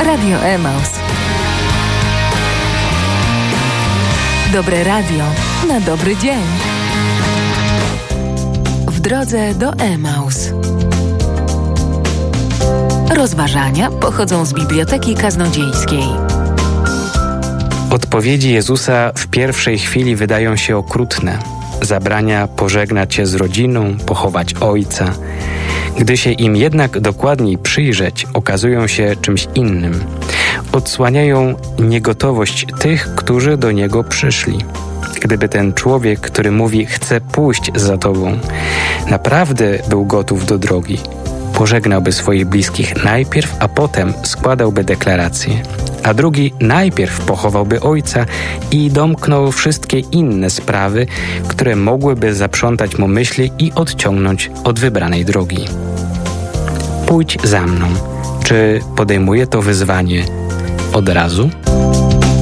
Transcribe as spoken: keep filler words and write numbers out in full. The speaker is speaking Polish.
Radio Emaus. Dobre radio na dobry dzień. W drodze do Emaus. Rozważania pochodzą z Biblioteki Kaznodziejskiej. Odpowiedzi Jezusa w pierwszej chwili wydają się okrutne. Zabrania pożegnać się z rodziną, pochować ojca. Gdy się im jednak dokładniej przyjrzeć, okazują się czymś innym. Odsłaniają niegotowość tych, którzy do Niego przyszli. Gdyby ten człowiek, który mówi „chcę pójść za Tobą”, naprawdę był gotów do drogi, pożegnałby swoich bliskich najpierw, a potem składałby deklarację. A drugi najpierw pochowałby ojca i domknął wszystkie inne sprawy, które mogłyby zaprzątać mu myśli i odciągnąć od wybranej drogi. Pójdź za mną. Czy podejmuje to wyzwanie od razu?